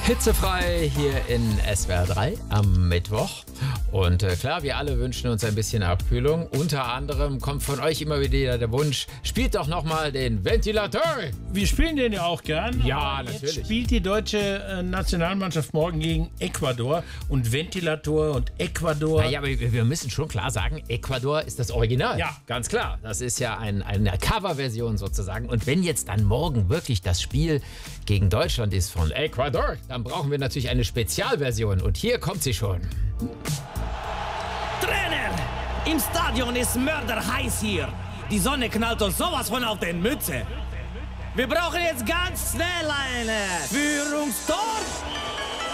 Hitzefrei hier in SWR 3 am Mittwoch. Und klar, wir alle wünschen uns ein bisschen Abkühlung. Unter anderem kommt von euch immer wieder der Wunsch, spielt doch nochmal den Ventilator. Wir spielen den ja auch gern. Ja, jetzt natürlich. Spielt die deutsche Nationalmannschaft morgen gegen Ecuador. Und Ventilator und Ecuador. Naja, aber wir müssen schon klar sagen, Ecuador ist das Original. Ja. Ganz klar. Das ist ja eine Coverversion sozusagen. Und wenn jetzt dann morgen wirklich das Spiel gegen Deutschland ist von Ecuador, dann brauchen wir natürlich eine Spezialversion. Und hier kommt sie schon. Trainer! Im Stadion ist mörderheiß hier. Die Sonne knallt uns sowas von auf den Mütze. Wir brauchen jetzt ganz schnell eine Führungstor.